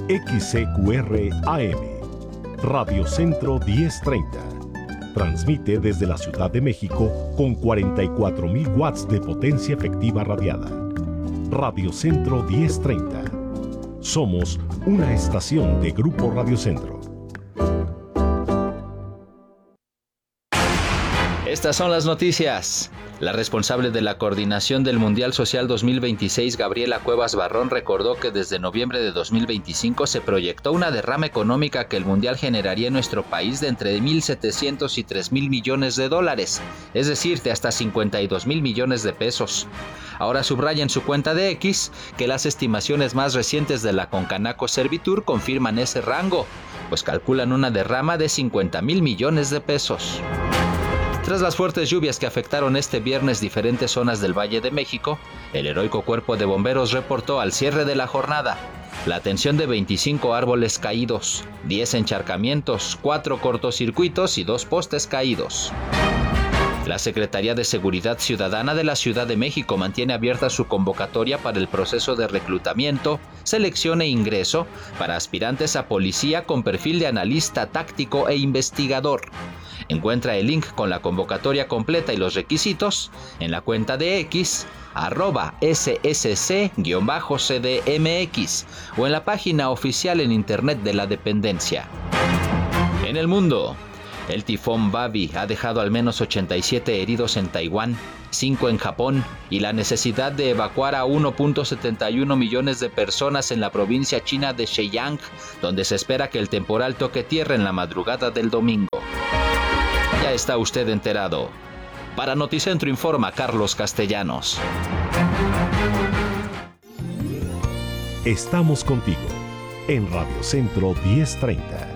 XCQR AM, Radio Centro 1030. Transmite desde la Ciudad de México con 44.000 watts de potencia efectiva radiada. Radio Centro 1030. Somos una estación de Grupo Radio Centro. Estas son las noticias. La responsable de la coordinación del Mundial Social 2026, Gabriela Cuevas Barrón, recordó que desde noviembre de 2025 se proyectó una derrama económica que el Mundial generaría en nuestro país de entre 1.700 y 3.000 millones de dólares, es decir, de hasta 52.000 millones de pesos. Ahora subraya en su cuenta de X que las estimaciones más recientes de la Concanaco Servitur confirman ese rango, pues calculan una derrama de 50.000 millones de pesos. Tras las fuertes lluvias que afectaron este viernes diferentes zonas del Valle de México, el heroico Cuerpo de Bomberos reportó al cierre de la jornada la atención de 25 árboles caídos, 10 encharcamientos, 4 cortocircuitos y 2 postes caídos. La Secretaría de Seguridad Ciudadana de la Ciudad de México mantiene abierta su convocatoria para el proceso de reclutamiento, selección e ingreso para aspirantes a policía con perfil de analista táctico e investigador. Encuentra el link con la convocatoria completa y los requisitos en la cuenta de X, @SSC_CDMX o en la página oficial en internet de la dependencia. En el mundo, el tifón Babi ha dejado al menos 87 heridos en Taiwán, 5 en Japón y la necesidad de evacuar a 1.71 millones de personas en la provincia china de Zhejiang, donde se espera que el temporal toque tierra en la madrugada del domingo. Ya está usted enterado. Para Noticentro informa Carlos Castellanos. Estamos contigo en Radio Centro 1030.